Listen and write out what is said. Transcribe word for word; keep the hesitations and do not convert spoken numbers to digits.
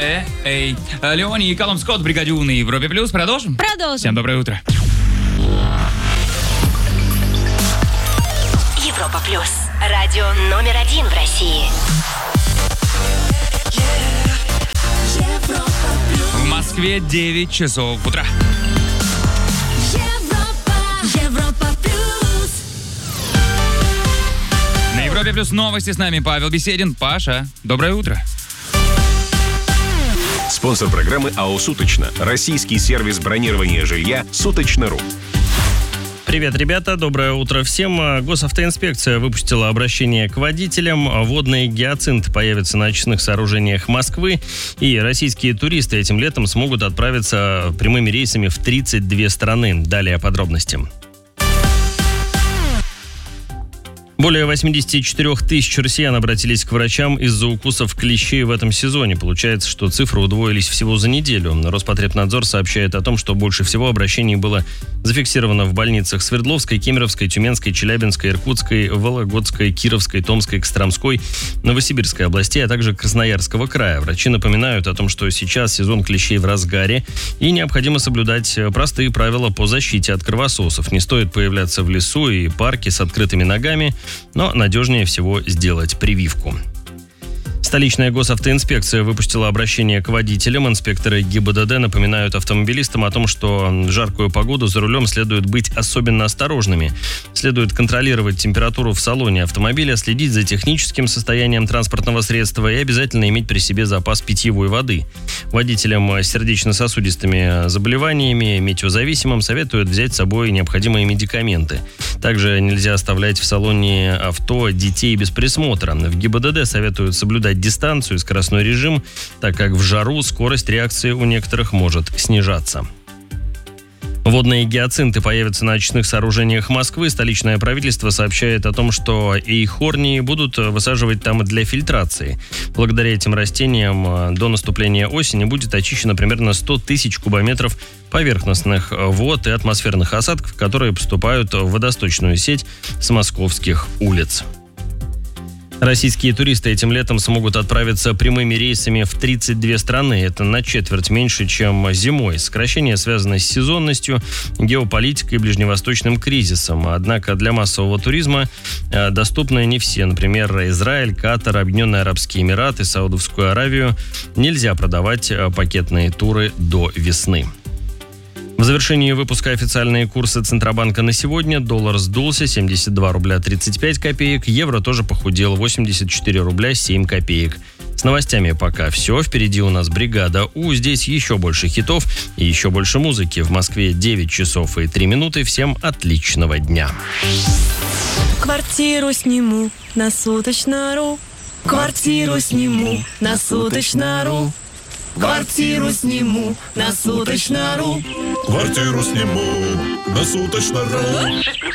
э, эй. Леони и Колум Скотт, бригаде У на Европе Плюс. Продолжим? Продолжим. Всем доброе утро. Европа Плюс. Радио номер один в России. В Москве девять часов утра. Европа, Европа Плюс. На Европе Плюс новости, с нами Павел Беседин. Паша, доброе утро. Спонсор программы АО «Суточно». Российский сервис бронирования жилья «Суточно.ру». Привет, ребята, доброе утро всем. Госавтоинспекция выпустила обращение к водителям. Водные гиацинты появятся на очистных сооружениях Москвы. И российские туристы этим летом смогут отправиться прямыми рейсами в тридцать две страны. Далее подробности. Более восемьдесят четыре тысячи россиян обратились к врачам из-за укусов клещей в этом сезоне. Получается, что цифры удвоились всего за неделю. Роспотребнадзор сообщает о том, что больше всего обращений было зафиксировано в больницах Свердловской, Кемеровской, Тюменской, Челябинской, Иркутской, Вологодской, Кировской, Томской, Костромской, Новосибирской областей, а также Красноярского края. Врачи напоминают о том, что сейчас сезон клещей в разгаре и необходимо соблюдать простые правила по защите от кровососов. Не стоит появляться в лесу и парке с открытыми ногами, но надежнее всего сделать прививку. Столичная госавтоинспекция выпустила обращение к водителям. Инспекторы ГИБДД напоминают автомобилистам о том, что в жаркую погоду за рулем следует быть особенно осторожными. Следует контролировать температуру в салоне автомобиля, следить за техническим состоянием транспортного средства и обязательно иметь при себе запас питьевой воды. Водителям с сердечно-сосудистыми заболеваниями, метеозависимым советуют взять с собой необходимые медикаменты. Также нельзя оставлять в салоне авто детей без присмотра. В ГИБДД советуют соблюдать дистанцию и скоростной режим, так как в жару скорость реакции у некоторых может снижаться. Водные гиацинты появятся на очистных сооружениях Москвы. Столичное правительство сообщает о том, что эйхорнии будут высаживать там для фильтрации. Благодаря этим растениям до наступления осени будет очищено примерно сто тысяч кубометров поверхностных вод и атмосферных осадков, которые поступают в водосточную сеть с московских улиц. Российские туристы этим летом смогут отправиться прямыми рейсами в тридцать две страны. Это на четверть меньше, чем зимой. Сокращение связано с сезонностью, геополитикой и ближневосточным кризисом. Однако для массового туризма доступны не все. Например, Израиль, Катар, Объединенные Арабские Эмираты, Саудовскую Аравию нельзя продавать пакетные туры до весны. В завершении выпуска официальные курсы Центробанка на сегодня. Доллар сдулся семьдесят два рубля тридцать пять копеек. Евро тоже похудел восемьдесят четыре рубля семь копеек. С новостями пока все. Впереди у нас бригада У. Здесь еще больше хитов и еще больше музыки. В Москве девять часов и три минуты. Всем отличного дня. Квартиру сниму на Суточно.ру. Квартиру сниму на Суточно.ру. Квартиру сниму на Суточно.ру. Квартиру сниму на Суточно.ру.